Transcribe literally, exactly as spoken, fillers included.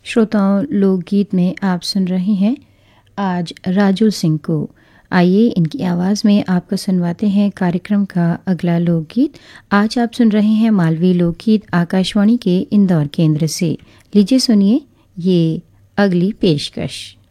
श्रोताओं, लोकगीत में आप सुन रहे हैं आज राजू सिंह को। आइए इनकी आवाज़ में आपको सुनवाते हैं कार्यक्रम का अगला लोकगीत। आज आप सुन रहे हैं मालवी लोकगीत आकाशवाणी के इंदौर केंद्र से। लीजिए सुनिए ये अगली पेशकश।